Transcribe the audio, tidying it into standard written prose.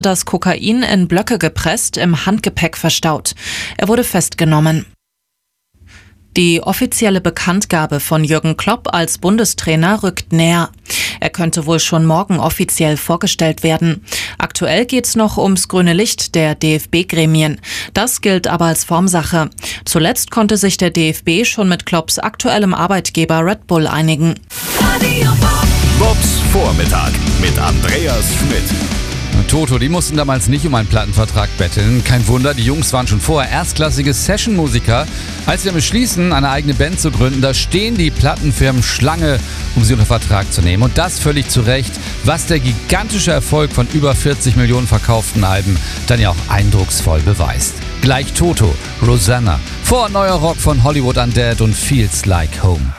das Kokain in Blöcke gepresst, im Handgepäck verstaut. Er wurde festgenommen. Die offizielle Bekanntgabe von Jürgen Klopp als Bundestrainer rückt näher. Er könnte wohl schon morgen offiziell vorgestellt werden. Aktuell geht's noch ums grüne Licht der DFB-Gremien. Das gilt aber als Formsache. Zuletzt konnte sich der DFB schon mit Klopps aktuellem Arbeitgeber Red Bull einigen. Bobs Vormittag mit Andreas Schmidt. Toto, die mussten damals nicht um einen Plattenvertrag betteln. Kein Wunder, die Jungs waren schon vorher erstklassige Session-Musiker. Als sie dann beschließen, eine eigene Band zu gründen, da stehen die Plattenfirmen Schlange, um sie unter Vertrag zu nehmen. Und das völlig zu Recht, was der gigantische Erfolg von über 40 Millionen verkauften Alben dann ja auch eindrucksvoll beweist. Gleich Toto, Rosanna, vor neuer Rock von Hollywood Undead und Feels Like Home.